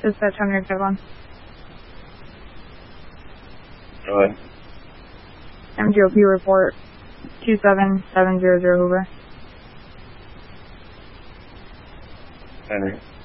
Dispatch 151. Go ahead. MGOP report 27700 Hoover. Henry.